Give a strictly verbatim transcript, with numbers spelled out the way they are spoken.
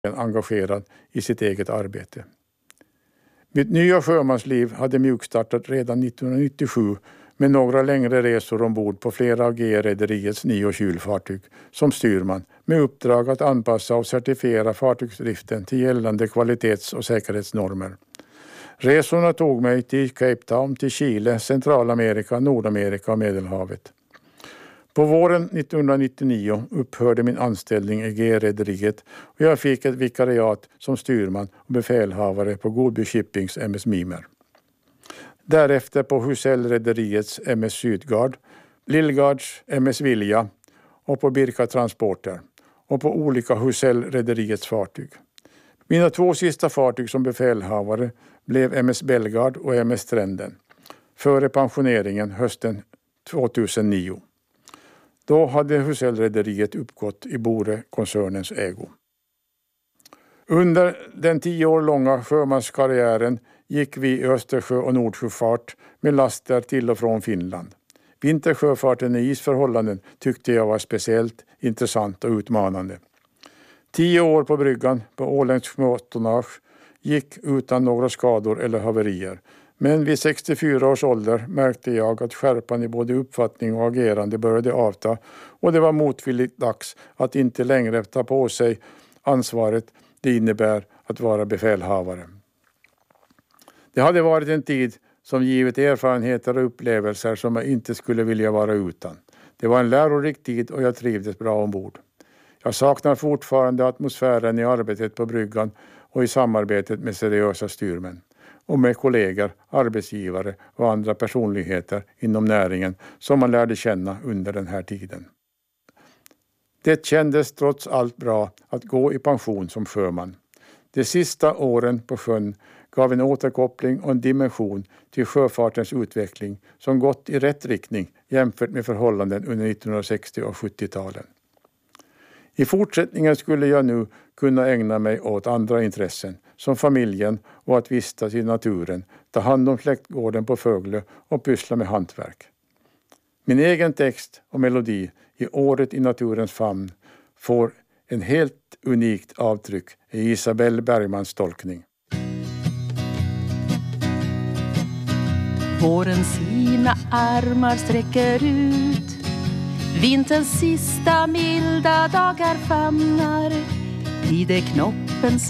engagerad i sitt eget arbete. Mitt nya sjömansliv hade mjukstartat redan nittonhundranittiosju med några längre resor ombord på flera av G E-rederiets nio kylfartyg som styrman med uppdrag att anpassa och certifiera fartygsdriften till gällande kvalitets- och säkerhetsnormer. Resorna tog mig till Cape Town, till Chile, Centralamerika, Nordamerika och Medelhavet. På våren nittonhundranittionio upphörde min anställning i G E-rederiet och jag fick ett vikariat som styrman och befälhavare på Goodby Shippings M S Mimer. Därefter på Husell-rederiets M S Sydgard, Lillgards M S Vilja och på Birka Transporter och på olika Husell-rederiets fartyg. Mina två sista fartyg som befälhavare blev M S Belgard och M S Trenden före pensioneringen hösten tvåtusennio. Då hade Husell-rederiet uppgått i Bore-koncernens ägo. Under den tio år långa sjömanskarriären gick vi i Östersjö- och Nordsjöfart med laster till och från Finland. Vintersjöfarten i isförhållanden tyckte jag var speciellt intressant och utmanande. Tio år på bryggan på åländskt småtonnage gick utan några skador eller haverier. Men vid sextiofyra års ålder märkte jag att skärpan i både uppfattning och agerande började avta och det var motvilligt dags att inte längre ta på sig ansvaret det innebär att vara befälhavare. Det hade varit en tid som givit erfarenheter och upplevelser som jag inte skulle vilja vara utan. Det var en lärorik tid och jag trivdes bra ombord. Jag saknar fortfarande atmosfären i arbetet på bryggan och i samarbetet med seriösa styrmän och med kollegor, arbetsgivare och andra personligheter inom näringen som man lärde känna under den här tiden. Det kändes trots allt bra att gå i pension som sjöman. De sista åren på sjön gav en återkoppling och en dimension till sjöfartens utveckling som gått i rätt riktning jämfört med förhållanden under nittonhundrasextio- och sjuttio-talen. I fortsättningen skulle jag nu kunna ägna mig åt andra intressen som familjen och att vistas i naturen, ta hand om släktgården på Föglö och pyssla med hantverk. Min egen text och melodi i Året i naturens famn får en helt unikt avtryck i Isabelle Bergmans tolkning. Våren sina armar sträcker ut, vinterns sista milda dagar famnar, i det knoppens